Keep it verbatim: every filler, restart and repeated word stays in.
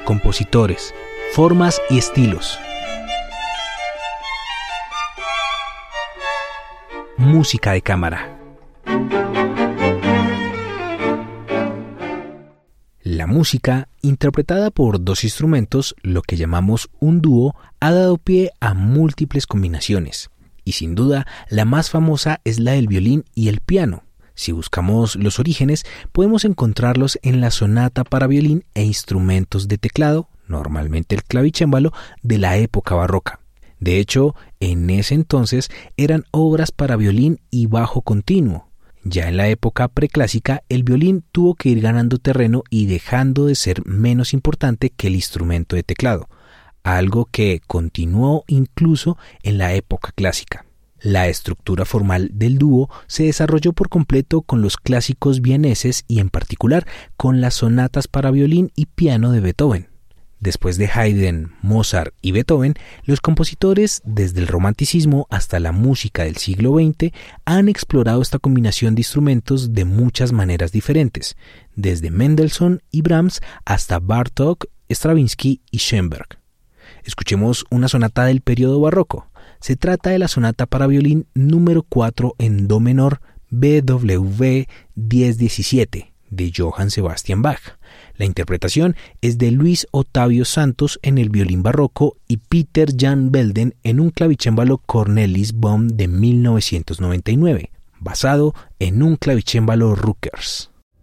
compositores, formas y estilos. Música de cámara. La música, interpretada por dos instrumentos, lo que llamamos un dúo, ha dado pie a múltiples combinaciones, y sin duda la más famosa es la del violín y el piano. Si buscamos los orígenes, podemos encontrarlos en la sonata para violín e instrumentos de teclado, normalmente el clavicémbalo, de la época barroca. De hecho, en ese entonces eran obras para violín y bajo continuo. Ya en la época preclásica, el violín tuvo que ir ganando terreno y dejando de ser menos importante que el instrumento de teclado, algo que continuó incluso en la época clásica. La estructura formal del dúo se desarrolló por completo con los clásicos vieneses y en particular con las sonatas para violín y piano de Beethoven. Después de Haydn, Mozart y Beethoven, los compositores, desde el romanticismo hasta la música del siglo veinte, han explorado esta combinación de instrumentos de muchas maneras diferentes, desde Mendelssohn y Brahms hasta Bartók, Stravinsky y Schoenberg. Escuchemos una sonata del periodo barroco. Se trata de la sonata para violín número cuatro en do menor B W diez diecisiete de Johann Sebastian Bach. La interpretación es de Luis Otavio Santos en el violín barroco y Peter Jan Belden en un clavicémbalo Cornelis Bohm de mil novecientos noventa y nueve, basado en un clavicémbalo Rückers.